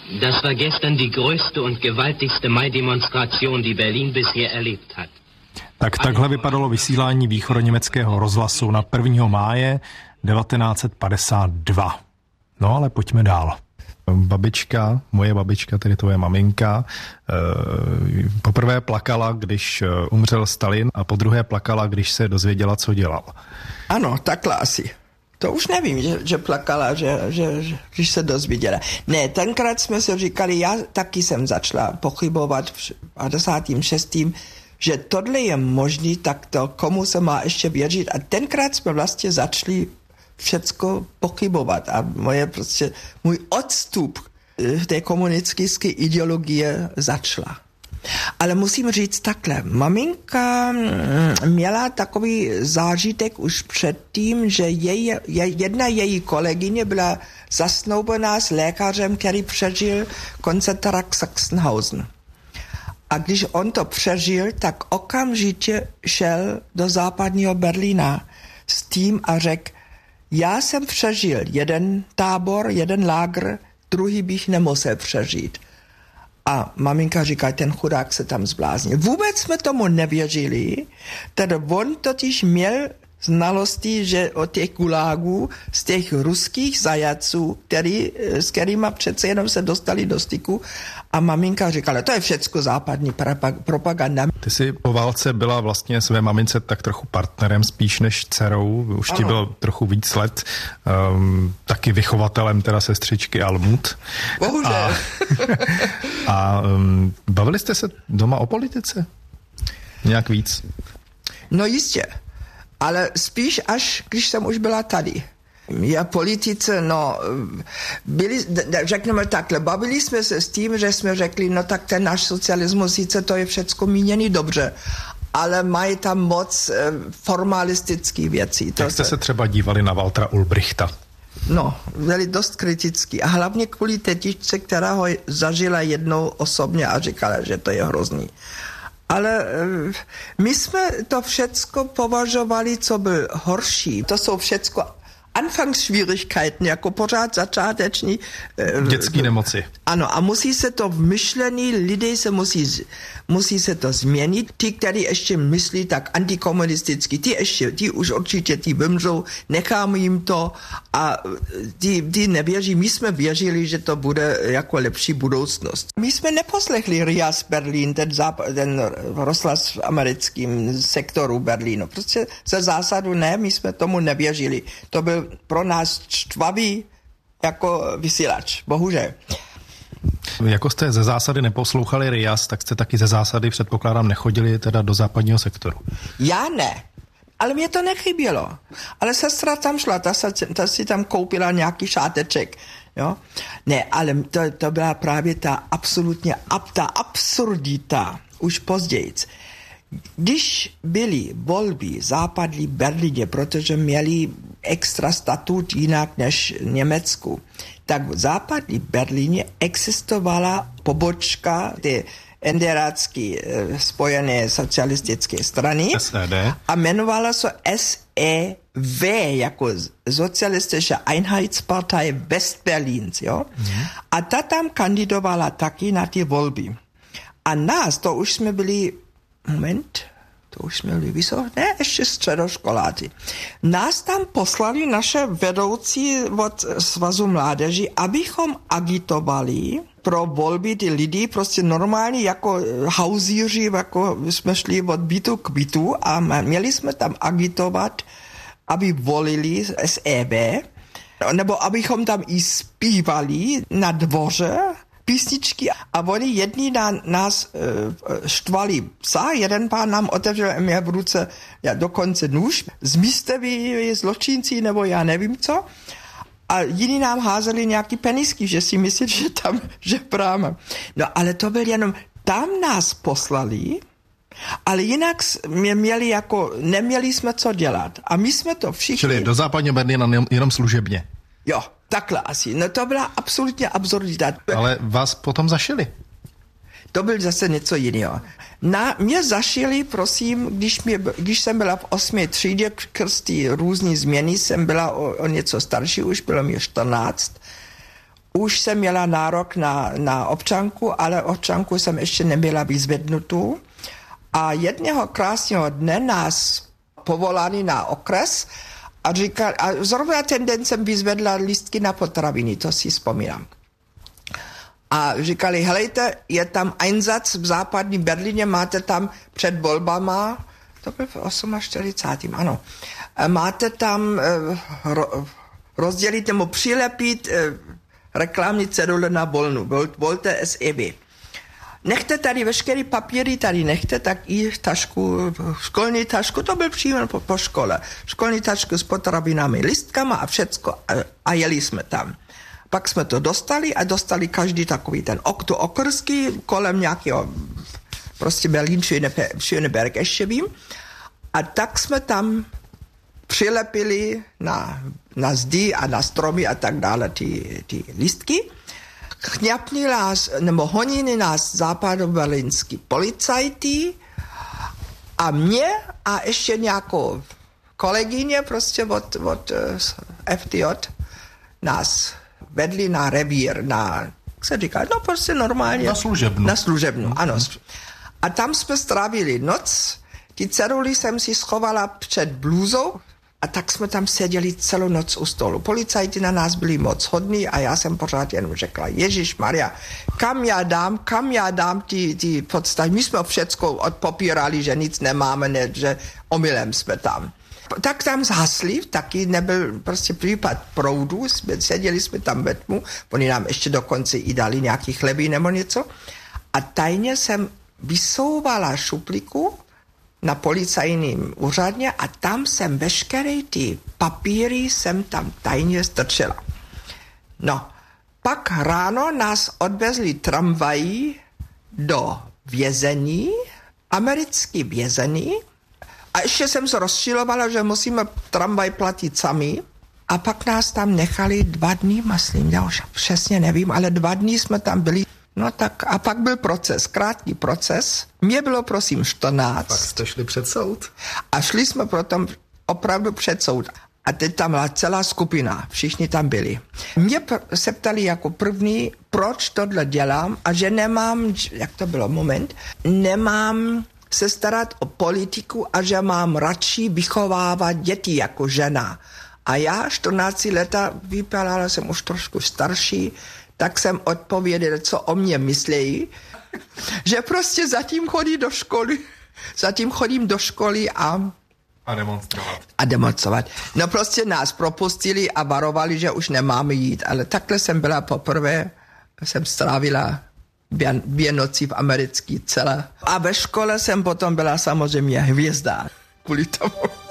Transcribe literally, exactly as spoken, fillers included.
Das war gestern die größte und gewaltigste Mai-Demonstration, die Berlin bisher erlebt hat. Tak takhle vypadalo vysílání východoněmeckého rozhlasu na prvního máje devatenáct set padesát dva. No ale pojďme dál. Babička, moje babička, tedy tvoje maminka, poprvé plakala, když umřel Stalin, a podruhé plakala, když se dozvěděla, co dělal. Ano, takhle asi. To už nevím, že, že plakala, že, že, že, když se dozvěděla. Ne, tenkrát jsme si říkali, já taky jsem začala pochybovat v padesátém šestém že tohle je možný, tak to komu se má ještě věřit. A tenkrát jsme vlastně začali všecko pochybovat a moje prostě, můj odstup v té komunistické ideologie začala. Ale musím říct takhle, maminka měla takový zážitek už předtím, že jej, jedna její kolegyně byla zasnoubená s lékařem, který přežil koncentrák Sachsenhausen. A když on to přežil, tak okamžitě šel do západního Berlína s tím a řekl, já jsem přežil jeden tábor, jeden lágr, druhý bych nemusel přežít. A maminka říká, ten chudák se tam zbláznil. Vůbec jsme tomu nevěřili, tedy on totiž měl znalosti, že od těch gulágů, z těch ruských zajatců, který, s kterýma přece jenom se dostali do styku, a maminka říkala, to je všecko západní propaganda. Ty jsi po válce byla vlastně své mamince tak trochu partnerem spíš než dcerou, už ti bylo trochu víc let, um, taky vychovatelem teda sestřičky Almut. Bohužel. A, a um, bavili jste se doma o politice? Nějak víc? No jistě. Ale spíš až, když jsem už byla tady. Já politice, no, byli, řekneme takhle, bavili jsme se s tím, že jsme řekli, no tak ten náš socialismus, sice to je všecko míněný dobře, ale mají tam moc eh, formalistický věcí. Jak jste se třeba dívali na Waltera Ulbrichta? No, byli dost kritický a hlavně kvůli tetičce, která ho zažila jednou osobně a říkala, že to je hrozný. Ale my jsme to všecko považovali, co byl horší. To jsou všecko Anfangsschwierigkeiten, jako pořád začáteční. Dětský nemoci. Ano, a musí se to v myšlení, lidé se musí, musí se to změnit. Ti, kteří ještě myslí tak antikomunisticky, ti ještě, ti už určitě ti vymřou, necháme jim to a ti, ti nevěří. My jsme věřili, že to bude jako lepší budoucnost. My jsme neposlechli R I A S Berlín, ten, záp- ten rozhlas v americkém sektoru Berlínu. Prostě ze zásadu ne, my jsme tomu nevěřili. To byl pro nás čtvavý jako vysílač, bohužel. Jako jste ze zásady neposlouchali R I A S, tak jste taky ze zásady, předpokládám, nechodili teda do západního sektoru. Já ne, ale mě to nechybělo. Ale sestra tam šla, ta, se, ta si tam koupila nějaký šáteček. Jo? Ne, ale to, to byla právě ta absolutně ta absurdita, už později. Když byly volby západní Berlíně, protože měli extra statut jinak než v Německu, tak v západní Berlíně existovala pobočka té enderácké spojené socialistické strany S E D a jmenovala se S E W jako Sozialistische Einheitspartei Westberlins. Jo? Mm. A ta tam kandidovala taky na ty volby. A nás, to už jsme byli Moment, to už jsme byli vysoko, ne, ještě středoškoláci. Nás tam poslali naše vedoucí od Svazu mládeži, abychom agitovali pro volby ty lidi, prostě normálně jako hauzíři, jako jsme šli od bytu k bytu a měli jsme tam agitovat, aby volili S E B, nebo abychom tam i zpívali na dvoře písničky a oni jedni na nás e, štvali psa, jeden pán nám otevřel a měl v ruce ja, dokonce nůž, zmizte vy zločinci nebo já nevím co, a jiní nám házeli nějaký penisky, že si myslí, že tam, že práme. No ale to byl jenom, tam nás poslali, ale jinak jsme měli jako, neměli jsme co dělat a my jsme to všichni... Čili do západního Berlína jenom služebně. Jo, takhle asi. No to byla absolutně absurdita. Ale vás potom zašili. To byl zase něco jiného. Na mě zašili, prosím, když, mě, když jsem byla v osmé třídě, krsty různý změny, jsem byla o, o něco starší, už bylo mi čtrnáct. už jsem měla nárok na, na občanku, ale občanku jsem ještě neměla vyzvednutou. A jedného krásného dne nás povolali na okres a říkali, a zrovna ten den jsem vyzvedla lístky na potraviny, to si vzpomínám. A říkali, helejte, je tam Einsatz v západní Berlíně, máte tam před volbama, to byl v čtyřicátém osmém, ano, máte tam ro, rozdělit nebo přilepit reklamní cedule na volnu, volte S E B. Nechte tady veškeré papíry, tady nechte, tak i tašku, školní tašku, to byl příjem po, po škole, školní tašku s potravinami, listkama a všecko a, a jeli jsme tam. Pak jsme to dostali a dostali každý takový ten okto okrský kolem nějakého, prostě Berlín, Schöneberg ještě vím. A tak jsme tam přilepili na, na zdi a na stromy a tak dále ty, ty listky. Chňapni nás, nebo honili nás západoberlínský policajti a mě a ještě nějakou kolegyně prostě od, od F T J nás vedli na revír, na, jak se říká, no prostě normálně. Na služebnu. Na služebnu, ano. A tam jsme strávili noc, ty ceduly jsem si schovala před blůzou a tak jsme tam seděli celou noc u stolu. Policajti na nás byli moc hodní a já jsem pořád jenom řekla, Ježišmarja, kam já dám, kam já dám ty, ty podstavy. My jsme všecko odpopírali, že nic nemáme, ne, že omylem jsme tam. Tak tam zhasli, taky nebyl prostě případ proudu, jsme, seděli jsme tam ve tmu, oni nám ještě dokonce i dali nějaký chleby nebo něco a tajně jsem vysouvala šuplíku na policajním úřadně a tam jsem veškeré ty papíry jsem tam tajně strčila. No, pak ráno nás odvezli tramvají do vězení, americký vězení, a ještě jsem se rozčilovala, že musíme tramvaj platit sami. A pak nás tam nechali dva dny, myslím, já už přesně nevím, ale dva dny jsme tam byli. No tak a pak byl proces, krátký proces. Mně bylo prosím čtrnáct. Pak jste šli před soud. A šli jsme potom opravdu před soud. A teď tam byla celá skupina, všichni tam byli. Mě se ptali jako první, proč tohle dělám a že nemám, jak to bylo, moment, nemám se starat o politiku a že mám radši vychovávat děti jako žena. A já čtrnáct leta vypadala jsem už trošku starší, tak jsem odpověděl, co o mě myslejí, že prostě zatím chodí do školy, zatím chodím do školy a A demonstrovat. A demonstrovat. No prostě nás propustili a varovali, že už nemáme jít, ale takhle jsem byla poprvé, jsem strávila dvě noci v americké celé. A ve škole jsem potom byla samozřejmě hvězda kvůli tomu.